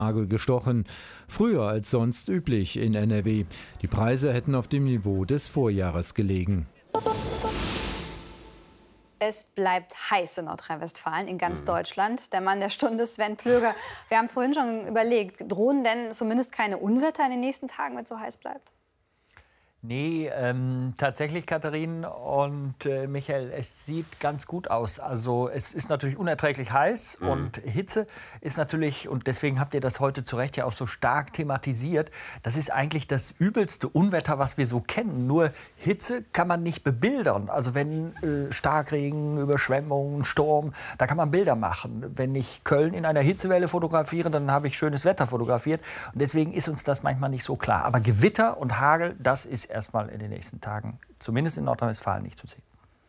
Hagel gestochen, früher als sonst üblich in NRW. Die Preise hätten auf dem Niveau des Vorjahres gelegen. Es bleibt heiß in Nordrhein-Westfalen, in ganz Deutschland. Der Mann der Stunde, Sven Plöger. Wir haben vorhin schon überlegt, drohen denn zumindest keine Unwetter in den nächsten Tagen, wenn es so heiß bleibt? Nee, tatsächlich, Katharin und Michael, es sieht ganz gut aus. Also es ist natürlich unerträglich heiß und Hitze ist natürlich, und deswegen habt ihr das heute zu Recht ja auch so stark thematisiert, das ist eigentlich das übelste Unwetter, was wir so kennen. Nur Hitze kann man nicht bebildern. Also wenn Starkregen, Überschwemmungen, Sturm, da kann man Bilder machen. Wenn ich Köln in einer Hitzewelle fotografiere, dann habe ich schönes Wetter fotografiert. Und deswegen ist uns das manchmal nicht so klar. Aber Gewitter und Hagel, das ist erstmal in den nächsten Tagen, zumindest in Nordrhein-Westfalen, nicht zu sehen.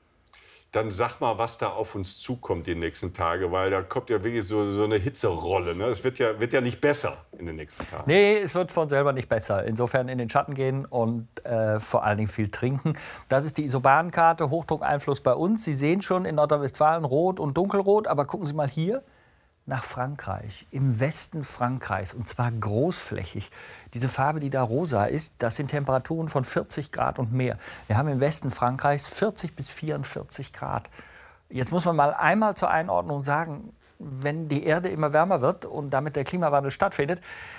Dann sag mal, was da auf uns zukommt die nächsten Tage, weil da kommt ja wirklich so eine Hitzerolle. Ne? Es wird ja nicht besser in den nächsten Tagen. Nee, es wird von selber nicht besser. Insofern in den Schatten gehen und vor allen Dingen viel trinken. Das ist die Isobarenkarte, Hochdruckeinfluss bei uns. Sie sehen schon in Nordrhein-Westfalen rot und dunkelrot, aber gucken Sie mal hier nach Frankreich, im Westen Frankreichs, und zwar großflächig. Diese Farbe, die da rosa ist, das sind Temperaturen von 40 Grad und mehr. Wir haben im Westen Frankreichs 40 bis 44 Grad. Jetzt muss man mal einmal zur Einordnung sagen, wenn die Erde immer wärmer wird und damit der Klimawandel stattfindet,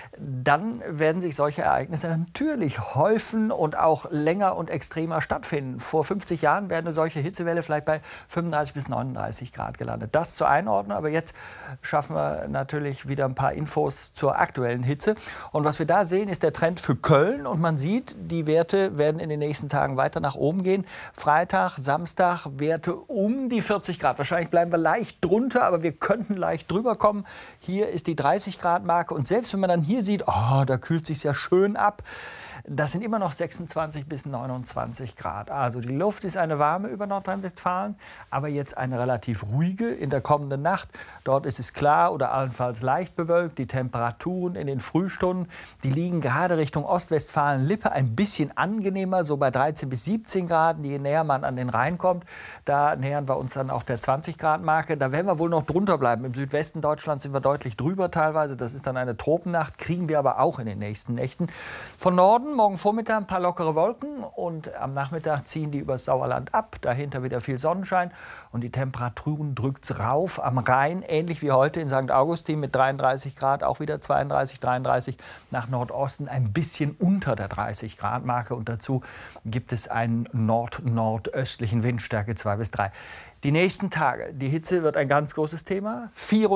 dann werden sich solche Ereignisse natürlich häufen und auch länger und extremer stattfinden. Vor 50 Jahren wäre eine solche Hitzewelle vielleicht bei 35 bis 39 Grad gelandet. Das zur Einordnung, aber jetzt schaffen wir natürlich wieder ein paar Infos zur aktuellen Hitze. Und was wir da sehen, ist der Trend für Köln. Und man sieht, die Werte werden in den nächsten Tagen weiter nach oben gehen. Freitag, Samstag, Werte um die 40 Grad. Wahrscheinlich bleiben wir leicht drunter, aber wir könnten leicht drüber kommen. Hier ist die 30 Grad Marke. Und selbst wenn man dann hier sieht, oh, da kühlt sich ja schön ab. Das sind immer noch 26 bis 29 Grad. Also die Luft ist eine warme über Nordrhein-Westfalen, aber jetzt eine relativ ruhige in der kommenden Nacht. Dort ist es klar oder allenfalls leicht bewölkt. Die Temperaturen in den Frühstunden, die liegen gerade Richtung Ostwestfalen-Lippe ein bisschen angenehmer, so bei 13 bis 17 Grad. Je näher man an den Rhein kommt, da nähern wir uns dann auch der 20 Grad Marke. Da werden wir wohl noch drunter bleiben. Im Südwesten Deutschlands sind wir deutlich drüber teilweise. Das ist dann eine Tropennacht, kriegen wir aber auch in den nächsten Nächten. Von Norden morgen Vormittag ein paar lockere Wolken und am Nachmittag ziehen die übers Sauerland ab. Dahinter wieder viel Sonnenschein und die Temperaturen drückt's rauf. Am Rhein, ähnlich wie heute in St. Augustin mit 33 Grad, auch wieder 32, 33. Nach Nordosten ein bisschen unter der 30 Grad Marke und dazu gibt es einen nordöstlichen Wind, Stärke 2 bis 3. Die nächsten Tage, die Hitze wird ein ganz großes Thema.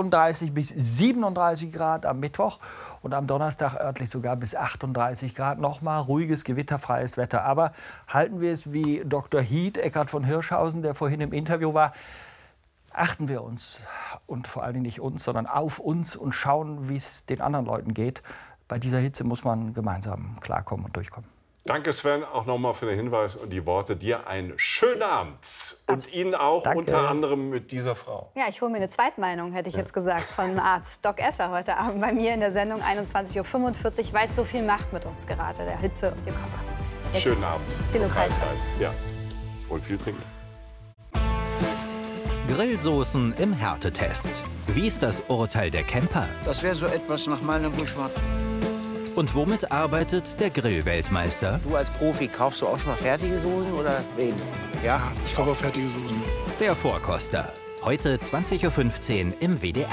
34 bis 37 Grad am Mittwoch und am Donnerstag örtlich sogar bis 38 Grad. Nochmal ruhiges, gewitterfreies Wetter. Aber halten wir es wie Dr. Hied, Eckhard von Hirschhausen, der vorhin im Interview war, achten wir uns und vor allen Dingen nicht uns, sondern auf uns und schauen, wie es den anderen Leuten geht. Bei dieser Hitze muss man gemeinsam klarkommen und durchkommen. Danke, Sven, auch nochmal für den Hinweis und die Worte. Dir einen schönen Abend. Und Ihnen auch, Danke. Unter anderem mit dieser Frau. Ja, ich hole mir eine Zweitmeinung, hätte ich jetzt gesagt, von Arzt Doc Esser heute Abend bei mir in der Sendung 21:45 Uhr, weil es so viel macht mit uns gerade, der Hitze und dem Körper. Jetzt Schönen Abend. Die Lokalzeit. Ja. Und viel trinken. Grillsoßen im Härtetest. Wie ist das Urteil der Camper? Das wäre so etwas nach meinem Geschmack. Und womit arbeitet der Grillweltmeister? Du als Profi, kaufst du auch schon mal fertige Soßen oder wen? Ja, ich kaufe auch fertige Soßen. Der Vorkoster. Heute 20:15 Uhr im WDR.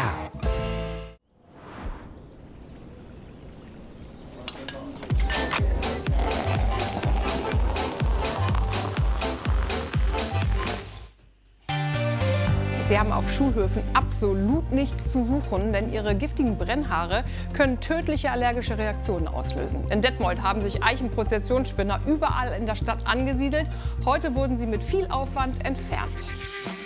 Sie haben auf Schulhöfen absolut nichts zu suchen, denn ihre giftigen Brennhaare können tödliche allergische Reaktionen auslösen. In Detmold haben sich Eichenprozessionsspinner überall in der Stadt angesiedelt. Heute wurden sie mit viel Aufwand entfernt.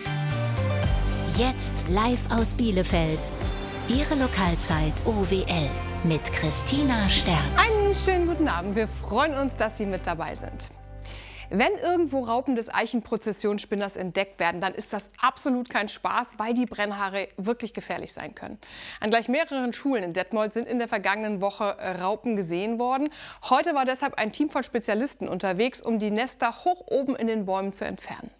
Jetzt live aus Bielefeld. Ihre Lokalzeit OWL mit Christina Sterz. Einen schönen guten Abend. Wir freuen uns, dass Sie mit dabei sind. Wenn irgendwo Raupen des Eichenprozessionsspinners entdeckt werden, dann ist das absolut kein Spaß, weil die Brennhaare wirklich gefährlich sein können. An gleich mehreren Schulen in Detmold sind in der vergangenen Woche Raupen gesehen worden. Heute war deshalb ein Team von Spezialisten unterwegs, um die Nester hoch oben in den Bäumen zu entfernen.